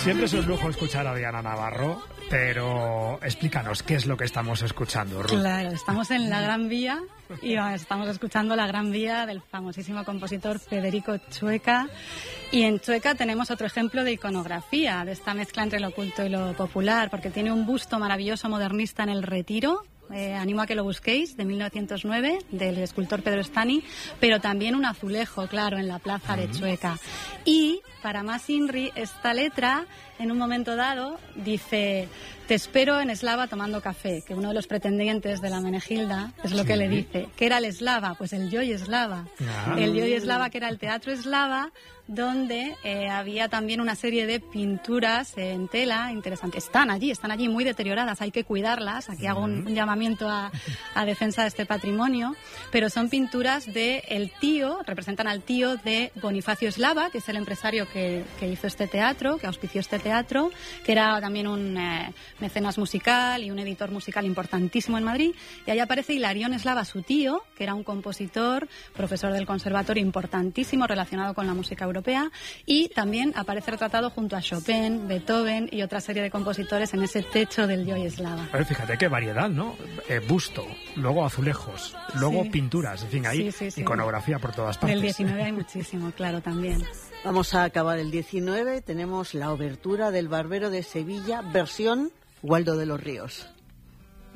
Siempre es un lujo escuchar a Diana Navarro, pero explícanos, ¿qué es lo que estamos escuchando, Ruth? Claro, estamos en la Gran Vía y estamos escuchando la Gran Vía del famosísimo compositor Federico Chueca. Y en Chueca tenemos otro ejemplo de iconografía, de esta mezcla entre lo oculto y lo popular, porque tiene un busto maravilloso modernista en el Retiro. Animo a que lo busquéis, de 1909, del escultor Pedro Stani, pero también un azulejo, claro, en la plaza de Chueca. Y, para más INRI, esta letra, en un momento dado, dice: te espero en Eslava tomando café, que uno de los pretendientes de la Menegilda es lo que le dice. ¿Qué era el Eslava? Pues el Joy Eslava. El Joy Eslava, que era el teatro eslava, donde había también una serie de pinturas en tela interesantes. Están allí muy deterioradas, hay que cuidarlas. Aquí hago un llamamiento a defensa de este patrimonio, pero son pinturas de el tío, representan al tío de Bonifacio Eslava, que es el empresario que hizo este teatro, que auspició este teatro, que era también un mecenas musical y un editor musical importantísimo en Madrid. Y ahí aparece Hilarión Eslava, su tío, que era un compositor, profesor del conservatorio importantísimo relacionado con la música europea, y también aparece retratado junto a Chopin, Beethoven y otra serie de compositores en ese techo del Joy Eslava. A ver, fíjate qué variedad, ¿no? Busto, luego azulejos, luego pinturas, en fin, hay iconografía por todas partes. Del 19 hay muchísimo, claro, también. Vamos a acabar el 19, tenemos la obertura del Barbero de Sevilla, versión Waldo de los Ríos.